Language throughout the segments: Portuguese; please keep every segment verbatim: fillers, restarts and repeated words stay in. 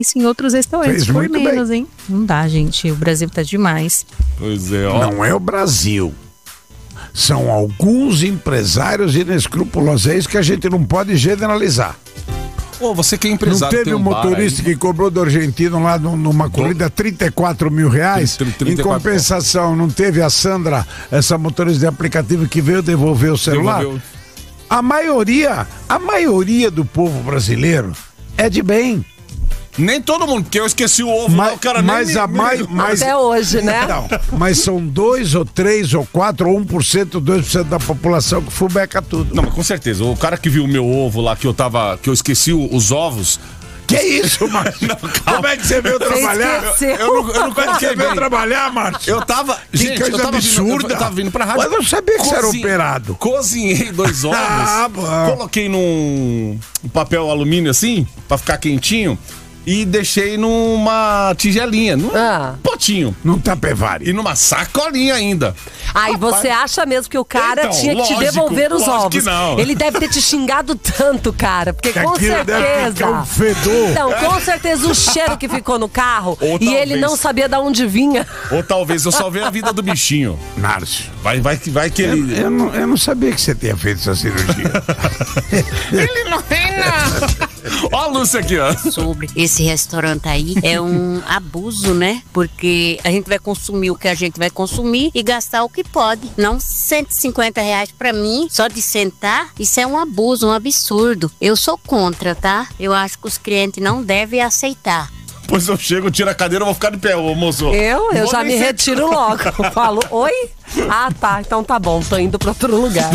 isso em outros restaurantes por menos, bem. hein? Não dá, gente. O Brasil tá demais. Pois é, ó. Não é o Brasil. São alguns empresários inescrupulosos. É isso que a gente não pode generalizar. Ô, você que é empresário. Não teve um, um motorista que cobrou do argentino lá numa corrida trinta e quatro mil reais? Em compensação, não teve a Sandra, essa motorista de aplicativo que veio devolver o celular? Devolveu. A maioria, a maioria do povo brasileiro é de bem. Nem todo mundo, porque eu esqueci o ovo mas, lá, o cara mas nem... A mais, mais, até hoje, né? Não, mas são dois ou três ou quatro ou um por cento, dois por cento da população que fubeca tudo. Não, mas com certeza, o cara que viu o meu ovo lá, que eu tava, que eu esqueci os ovos... Que é isso, Márcio? Como é que você veio trabalhar? Eu, eu, eu não, eu não Como é que você veio trabalhar, Márcio? Eu tava... Que gente, coisa eu tava absurda. Vindo, eu, eu tava vindo pra rádio. Mas eu não sabia que Cozinhe, você era operado. Cozinhei dois ovos, ah, coloquei num um papel alumínio assim, pra ficar quentinho, e deixei numa tigelinha, num ah. potinho. Num tapevari. E numa sacolinha ainda. Aí você acha mesmo que o cara então, tinha que lógico, te devolver os ovos. Que não. Ele deve ter te xingado tanto, cara. Porque que com certeza. Um fedor. Então, com certeza o cheiro que ficou no carro Ou e talvez, ele não sabia de onde vinha. Ou talvez eu salvei a vida do bichinho. Márcio. Vai, vai, vai que ele. Eu, eu, não, eu não sabia que você tinha feito essa cirurgia. Ele não tem, não. Ó a Lúcia aqui, ó. Sobre esse restaurante aí, é um abuso, né? Porque a gente vai consumir o que a gente vai consumir e gastar o que pode. Não cento e cinquenta reais pra mim, só de sentar, isso é um abuso, um absurdo. Eu sou contra, tá? Eu acho que os clientes não devem aceitar. Pois eu chego, tiro a cadeira, eu vou ficar de pé, ô moço. Eu? Eu já me retiro logo. Eu falo, oi? Ah, tá, então tá bom, tô indo pra outro lugar.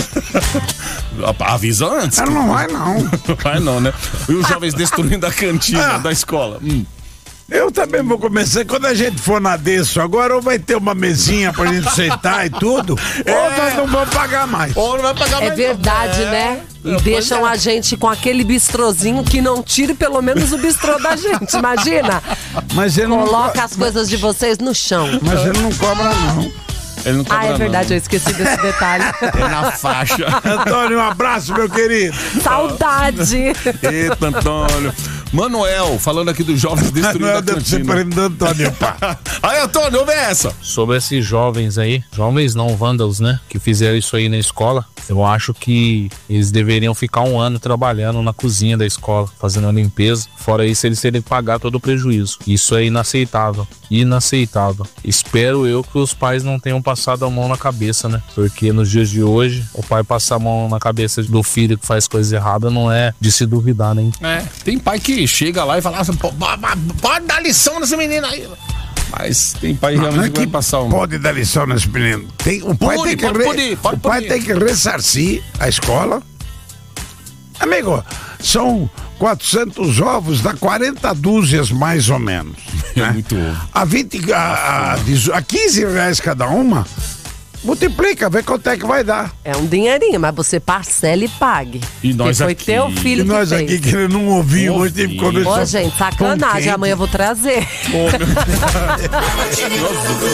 Avisa antes. Ela não vai, não. Não vai, não, né? E os jovens destruindo a cantina ah. da escola. Hum. Eu também vou começar, quando a gente for na Desso agora, ou vai ter uma mesinha pra gente sentar e tudo, é. ou nós não vamos pagar mais. Ou não vai pagar é mais. Verdade, é. né? E deixam é. a gente com aquele bistrozinho que não tire pelo menos o bistrô da gente, imagina? Mas ele Coloca não... as coisas de vocês no chão. Mas ele não cobra, não. Ele não cobra, ah, é verdade, não. eu esqueci desse detalhe. É na faixa. Antônio, um abraço, meu querido. Saudade. Eita, Antônio. Manuel, falando aqui dos jovens destruindo a cantina. Do Antônio, pá. Aí, Antônio, ouve essa. Sobre esses jovens aí, jovens não, vândalos, né, que fizeram isso aí na escola, eu acho que eles deveriam ficar um ano trabalhando na cozinha da escola, fazendo a limpeza. Fora isso, eles terem que pagar todo o prejuízo. Isso é inaceitável. Inaceitável. Espero eu que os pais não tenham passado a mão na cabeça, né? Porque nos dias de hoje, o pai passar a mão na cabeça do filho que faz coisa errada não é de se duvidar, né? É, tem pai que chega lá e fala assim, pode dar lição nesse menino aí. Mas tem pai não, realmente não é que vai passar um... Pode dar lição nesse menino. Tem, o pai, pode, tem, que pode, re... pode, pode, o pai tem que ressarcir a escola. Amigo, são quatrocentos ovos, dá quarenta dúzias mais ou menos. É né? muito ovo. A, vinte, a, a, a quinze reais cada uma, multiplica, vê quanto é que vai dar. É um dinheirinho, mas você parcela e pague. E nós foi aqui. teu filho e que nós fez. aqui querendo um ovinho, hoje teve que comer. Ô, gente, sacanagem, amanhã eu vou trazer. Ô, meu...